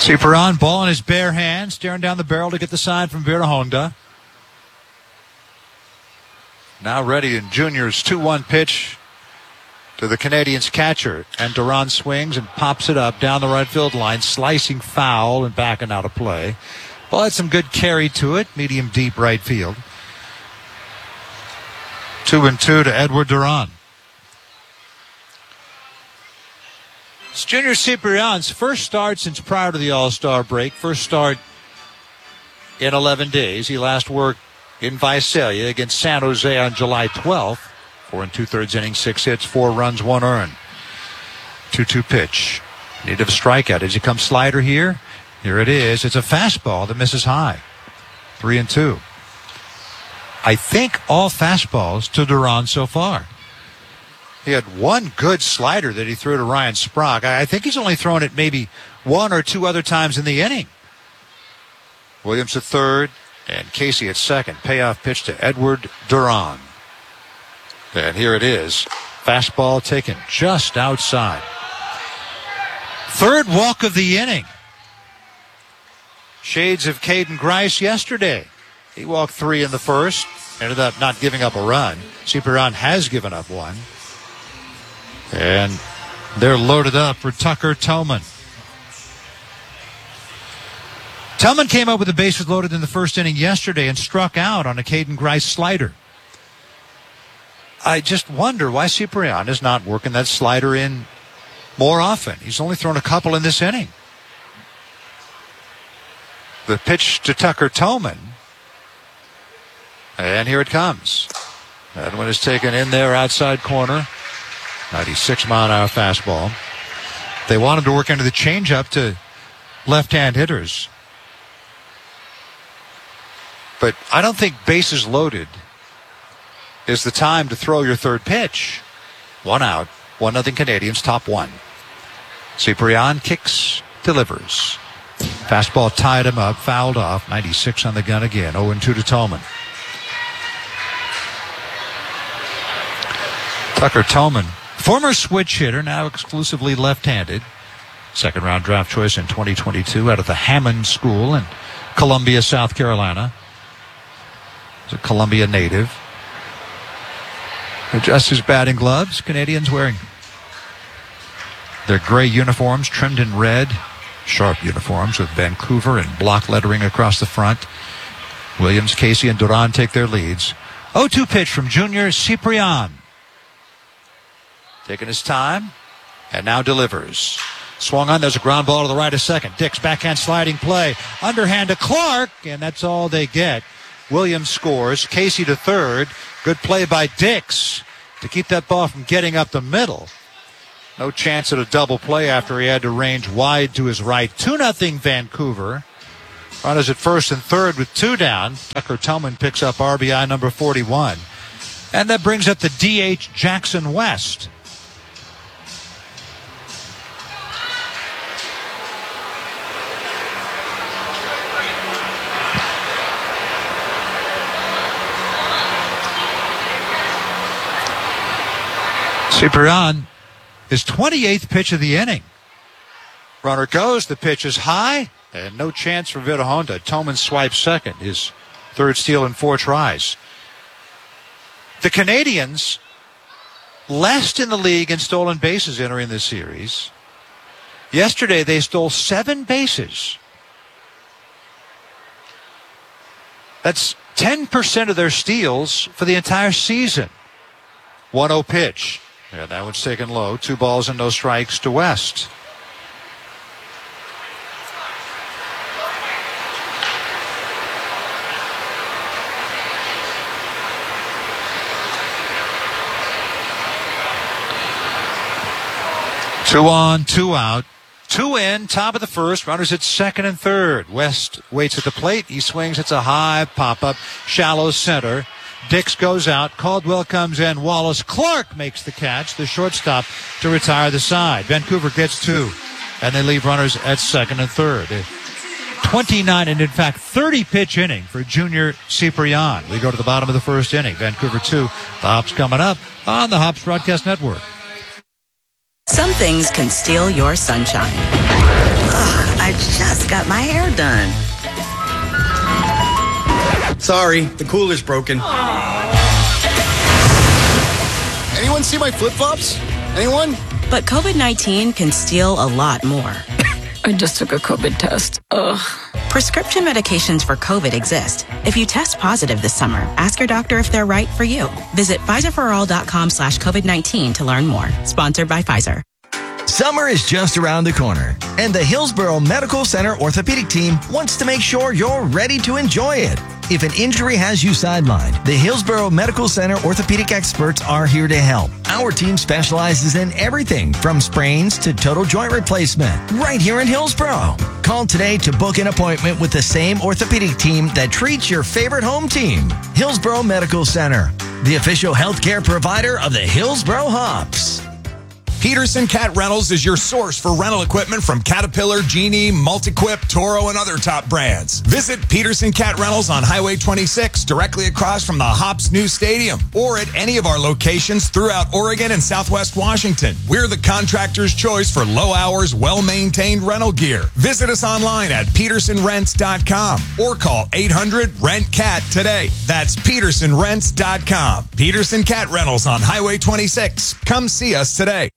Ciprian, ball in his bare hand, staring down the barrel to get the sign from Vera Honda. Now ready in Junior's 2-1 pitch to the Canadians' catcher. And Duran swings and pops it up down the right field line, slicing foul and backing out of play. Ball had some good carry to it, medium deep right field. 2-2 to Edward Duran. It's Junior Ciprian's first start since prior to the All-Star break. First start in 11 days. He last worked in Visalia against San Jose on July 12th. 4 2/3 innings, 6 hits, 4 runs, 1 earned. 2-2 pitch. Need of a strikeout. As he comes slider here. Here it is. It's a fastball that misses high. 3-2. I think all fastballs to Duran so far. He had one good slider that he threw to Ryan Sprock. I think he's only thrown it maybe 1 or 2 other times in the inning. Williams at third and Casey at second. Payoff pitch to Edward Duran. And here it is. Fastball taken just outside. Third walk of the inning. Shades of Caden Grice yesterday. He walked 3 in the first. Ended up not giving up a run. Ciprian has given up 1. And they're loaded up for Tucker Tillman. Tillman came up with the bases loaded in the first inning yesterday and struck out on a Caden Grice slider. I just wonder why Ciprian is not working that slider in more often. He's only thrown a couple in this inning. The pitch to Tucker Tillman. And here it comes. That one is taken in there outside corner. 96-mile-an-hour fastball. They wanted to work into the changeup to left-hand hitters. But I don't think bases loaded is the time to throw your third pitch. 1 out, 1-0 Canadians, top 1. Ciprian kicks, delivers. Fastball tied him up, fouled off. 96 on the gun again. 0-2 to Tillman. Tucker Tillman, former switch hitter, now exclusively left-handed. Second-round draft choice in 2022 out of the Hammond School in Columbia, South Carolina. He's a Columbia native. Adjusts his batting gloves. Canadians wearing their gray uniforms trimmed in red. Sharp uniforms with Vancouver and block lettering across the front. Williams, Casey, and Duran take their leads. 0-2 pitch from Junior Ciprian. Taking his time, and now delivers. Swung on, there's a ground ball to the right of second. Dix, backhand sliding play. Underhand to Clark, and that's all they get. Williams scores. Casey to third. Good play by Dix to keep that ball from getting up the middle. No chance at a double play after he had to range wide to his right. 2-0 Vancouver. Runners at first and third with 2 down. Tucker Tillman picks up RBI number 41. And that brings up the DH Jackson West. Ciprian, his 28th pitch of the inning. Runner goes, the pitch is high, and no chance for Vera Honda. Tillman swipes second, his third steal in 4 tries. The Canadians, last in the league in stolen bases entering this series. Yesterday, they stole 7 bases. That's 10% of their steals for the entire season. 1-0 pitch. Yeah, that one's taken low. 2 balls and no strikes to West. Two on, 2 out. 2 in, top of the first. Runners at second and third. West waits at the plate. He swings. It's a high pop-up. Shallow center. Dix goes out. Caldwell comes in. Wallace Clark makes the catch, the shortstop, to retire the side. Vancouver gets 2, and they leave runners at second and third. 29 and, in fact, 30-pitch inning for Junior Ciprian. We go to the bottom of the first inning. Vancouver 2. The Hops coming up on the Hops Broadcast Network. Some things can steal your sunshine. I just got my hair done. Sorry, the cooler's broken. Anyone see my flip-flops? Anyone? But COVID-19 can steal a lot more. I just took a COVID test. Ugh. Prescription medications for COVID exist. If you test positive this summer, ask your doctor if they're right for you. Visit PfizerForAll.com/COVID-19 to learn more. Sponsored by Pfizer. Summer is just around the corner, and the Hillsborough Medical Center orthopedic team wants to make sure you're ready to enjoy it. If an injury has you sidelined, the Hillsborough Medical Center orthopedic experts are here to help. Our team specializes in everything from sprains to total joint replacement, right here in Hillsborough. Call today to book an appointment with the same orthopedic team that treats your favorite home team. Hillsborough Medical Center, the official healthcare provider of the Hillsborough Hops. Peterson Cat Rentals is your source for rental equipment from Caterpillar, Genie, Multiquip, Toro, and other top brands. Visit Peterson Cat Rentals on Highway 26, directly across from the Hops new stadium, or at any of our locations throughout Oregon and Southwest Washington. We're the contractor's choice for low hours, well-maintained rental gear. Visit us online at petersonrents.com or call 800-RENT-CAT today. That's petersonrents.com. Peterson Cat Rentals on Highway 26. Come see us today.